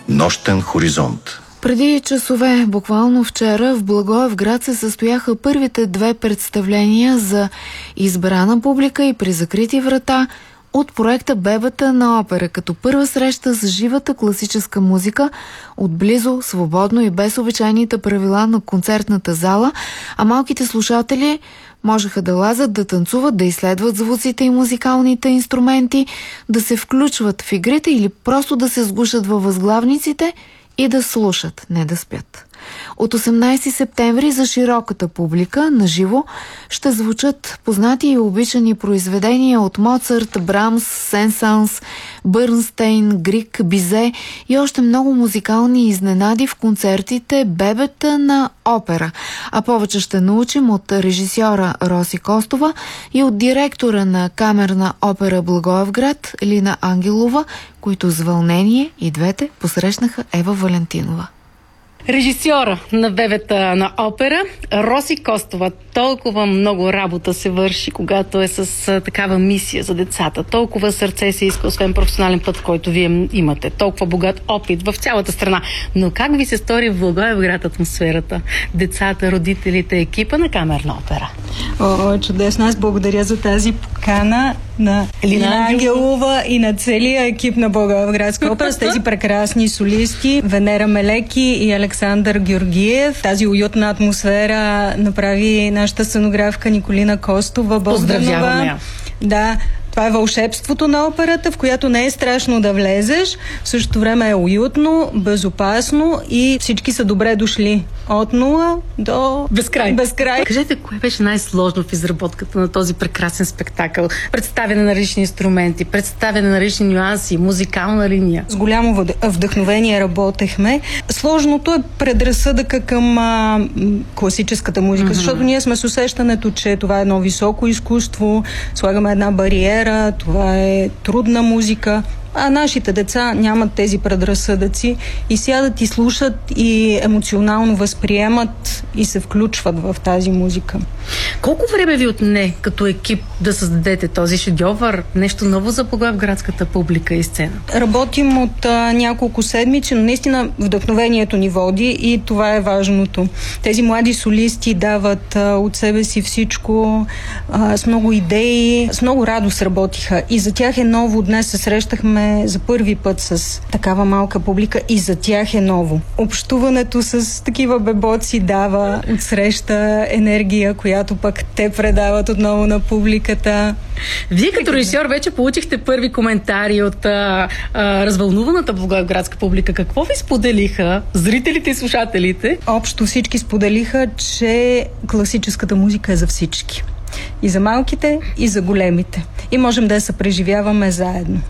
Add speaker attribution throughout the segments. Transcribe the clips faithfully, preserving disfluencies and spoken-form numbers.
Speaker 1: Нощен хоризонт.
Speaker 2: Преди часове, буквално вчера, в Благоевград се състояха първите две представления за избрана публика и при закрити врата от проекта Бебета на опера, като първа среща с живата класическа музика, отблизо, свободно и без обичайните правила на концертната зала, а малките слушатели можеха да лазят, да танцуват, да изследват звуците и музикалните инструменти, да се включват в игрите или просто да се сгушат във възглавниците и да слушат, не да спят. От осемнайсети септември за широката публика на живо ще звучат познати и обичани произведения от Моцарт, Брамс, Сен-Санс, Бърнстейн, Грик, Бизе и още много музикални изненади в концертите Бебета на опера. А повече ще научим от режисьора Роси Костова и от директора на Камерна опера Благоевград Лина Ангелова, които с вълнение и двете посрещнаха Ева Валентинова.
Speaker 3: Режисьора на Бебета на опера Роси Костова. Толкова много работа се върши, когато е с а, такава мисия за децата. Толкова сърце се иска, освен професионален път, който вие имате. Толкова богат опит в цялата страна. Но как ви се стори в Благоевград атмосферата? Децата, родителите, екипа на Камерна опера.
Speaker 4: О, чудесно. Аз благодаря за тази покана на Лина Ангелова и на целия екип на Благоевградска опера с тези прекрасни солисти Венера Мелеки и Александър Георгиев. Тази уютна атмосфера направи нашата сценографка Николина Костова.
Speaker 3: Поздравяваме я.
Speaker 4: Да, това е вълшебството на операта, в която не е страшно да влезеш, в същото време е уютно, безопасно и всички са добре дошли. От нула до
Speaker 3: безкрай.
Speaker 4: безкрай.
Speaker 3: Кажете, кое беше най-сложно в изработката на този прекрасен спектакъл? Представяне на различни инструменти, представяне на различни нюанси, музикална линия.
Speaker 4: С голямо вдъхновение работехме. Сложното е предразсъдъка към а, класическата музика, mm-hmm. защото ние сме с усещането, че това е едно високо изкуство, слагаме една бариера, това е трудна музика. А нашите деца нямат тези предразсъдъци и сядат и слушат и емоционално възприемат и се включват в тази музика.
Speaker 3: Колко време ви отне като екип да създадете този шедьовър? Нещо ново за благоевградската публика и сцена?
Speaker 4: Работим от а, няколко седмици, но наистина вдъхновението ни води и това е важното. Тези млади солисти дават а, от себе си всичко, а, с много идеи, с много радост работиха и за тях е ново. Днес се срещахме за първи път с такава малка публика и за тях е ново. Общуването с такива бебоци дава отсреща енергия, която пък те предават отново на публиката.
Speaker 3: Вие като режисьор вече получихте първи коментари от а, а, развълнуваната благоевградска публика. Какво ви споделиха зрителите и слушателите?
Speaker 4: Общо всички споделиха, че класическата музика е за всички. И за малките, и за големите. И можем да я съпреживяваме заедно.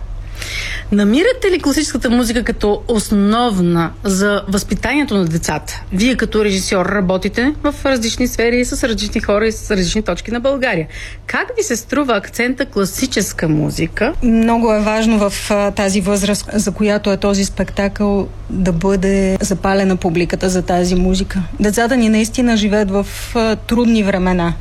Speaker 3: Намирате ли класическата музика като основна за възпитанието на децата? Вие като режисьор работите в различни сфери с различни хора и с различни точки на България. Как ви се струва акцента класическа музика?
Speaker 4: Много е важно в а, тази възраст, за която е този спектакъл, да бъде запалена публиката за тази музика. Децата ни наистина живеят в а, трудни времена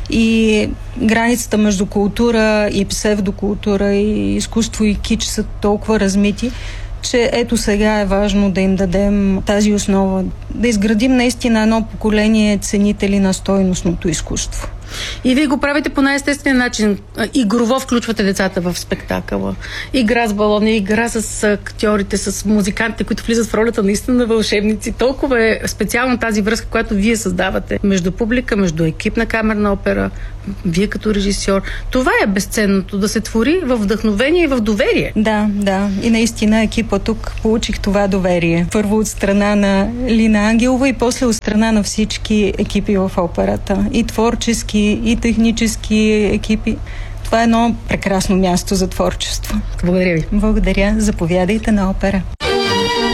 Speaker 4: и границата между култура и псевдокултура и изкуство и кич са толкова размити, че ето сега е важно да им дадем тази основа, да изградим наистина едно поколение ценители на стойностното изкуство.
Speaker 3: И вие го правите по най-естествен начин. Игрово включвате децата в спектакъла. Игра с балони, игра с актьорите, с музикантите, които влизат в ролята наистина на вълшебници. Толкова е специална тази връзка, която вие създавате между публика, между екип на Камерна опера, вие като режисьор. Това е безценното, да се твори в вдъхновение и в доверие.
Speaker 4: Да, да. И наистина екипа тук получих това доверие. Първо от страна на Лина Ангелова и после от страна на всички екипи в операта. И творчески, и технически екипи. Това е едно прекрасно място за творчество.
Speaker 3: Благодаря ви.
Speaker 4: Благодаря. Заповядайте на опера.